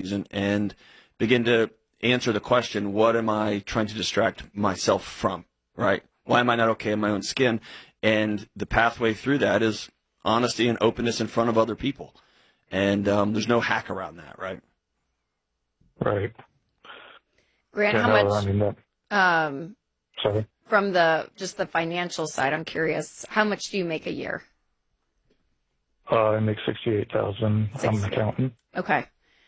season and begin to answer the question, what am I trying to distract myself from, right? Why am I not okay in my own skin? And the pathway through that is honesty and openness in front of other people. And there's no hack around that, right? Right. Grant, Yeah, how no, much, I mean, sorry. from just the financial side, I'm curious, how much do you make a year? I make $68,000. I'm an accountant. Okay.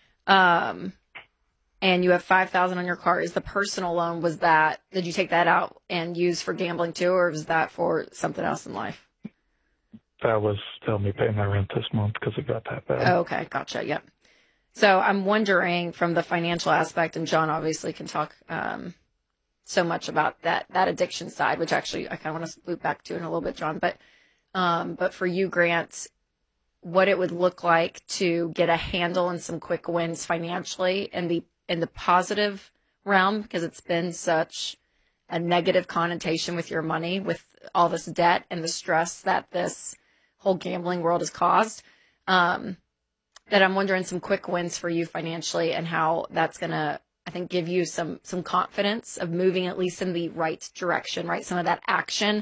And you have $5,000 on your car. Is the personal loan, did you take that out and use for gambling too, or was that for something else in life? That was to help me pay my rent this month because it got that bad. Oh, okay. Gotcha. Yep. So I'm wondering from the financial aspect, and John obviously can talk so much about that addiction side, which actually I kind of want to loop back to in a little bit, John. But for you, Grant, what it would look like to get a handle and some quick wins financially in the positive realm, because it's been such a negative connotation with your money, with all this debt and the stress that this whole gambling world has caused. That I'm wondering some quick wins for you financially and how that's going to, I think, give you some confidence of moving at least in the right direction, right? Some of that action,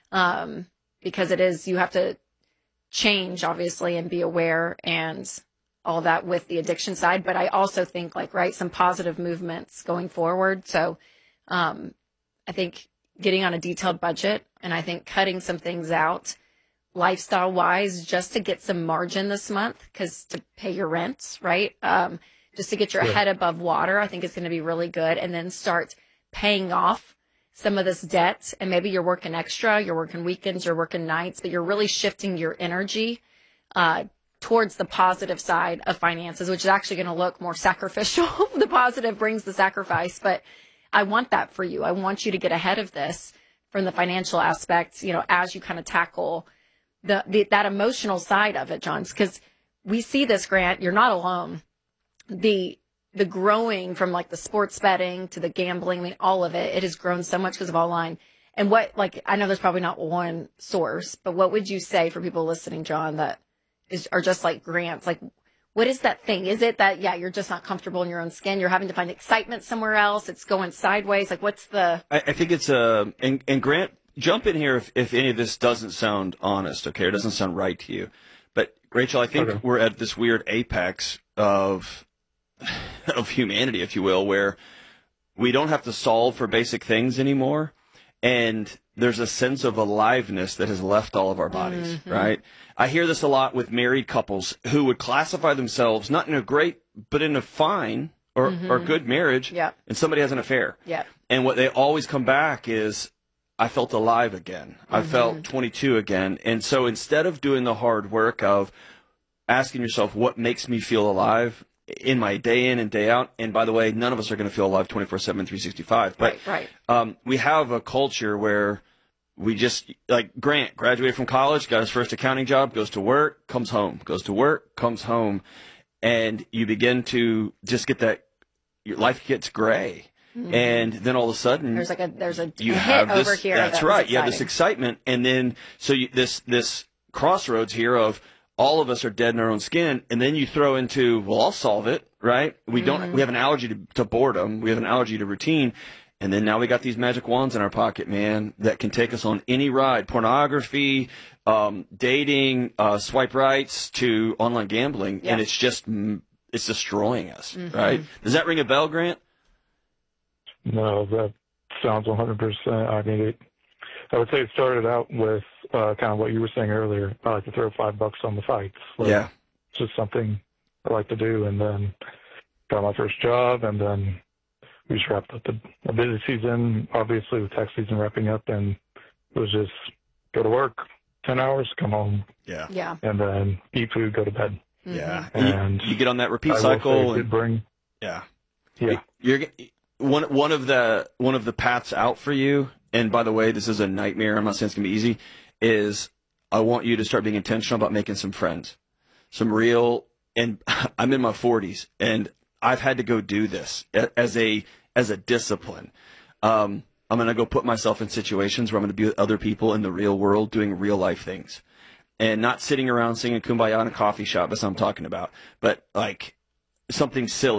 because you have to change, obviously, and be aware and all that with the addiction side. But I also think, some positive movements going forward. So I think getting on a detailed budget, and I think cutting some things out lifestyle wise, just to get some margin this month, because to pay your rent, right? Just to get your head above water, I think is going to be really good. And then start paying off some of this debt. And maybe you're working extra, you're working weekends, you're working nights, but you're really shifting your energy towards the positive side of finances, which is actually going to look more sacrificial. The positive brings the sacrifice, but I want that for you. I want you to get ahead of this from the financial aspects, as you kind of tackle that emotional side of it, John, because we see this, Grant, you're not alone. The growing from the sports betting to the gambling, I mean, all of it has grown so much because of online. And I know there's probably not one source, but what would you say for people listening, John, that are just like Grant's? What is that thing? Is it that, you're just not comfortable in your own skin? You're having to find excitement somewhere else. It's going sideways. What's the... I think it's and Grant, jump in here if any of this doesn't sound honest, okay, or doesn't sound right to you. But Rachel, I think we're at this weird apex of humanity, if you will, where we don't have to solve for basic things anymore, and there's a sense of aliveness that has left all of our bodies, right? I hear this a lot with married couples who would classify themselves not in a great, but in a fine or good marriage, and somebody has an affair. And what they always come back is, I felt alive again. I felt 22 again. And so instead of doing the hard work of asking yourself what makes me feel alive in my day in and day out, and by the way, none of us are going to feel alive 24/7, 365. But we have a culture where we just, Grant, graduated from college, got his first accounting job, goes to work, comes home, goes to work, comes home. And you begin to just get that, your life gets gray. And then all of a sudden, there's a you hit have this, over here. That's right. You have this excitement, and then this crossroads here of all of us are dead in our own skin, and then you throw into, well, I'll solve it, right? We don't. We have an allergy to boredom. We have an allergy to routine, and then now we got these magic wands in our pocket, man, that can take us on any ride: pornography, dating, swipe rights, to online gambling, and it's destroying us, right? Does that ring a bell, Grant? No, that sounds 100%. I mean, I would say it started out with kind of what you were saying earlier. I like to throw $5 on the fights. It's just something I like to do. And then got my first job, and then we just wrapped up the busy season, obviously with tax season wrapping up, and it was just go to work 10 hours, come home, and then eat food, go to bed. And you get on that repeat cycle. You're one of the paths out for you, and by the way, this is a nightmare, I'm not saying it's going to be easy, is I want you to start being intentional about making some friends. Some real, and I'm in my 40s, and I've had to go do this as a discipline. I'm going to go put myself in situations where I'm going to be with other people in the real world doing real life things. And not sitting around singing Kumbaya in a coffee shop, that's what I'm talking about. But something silly.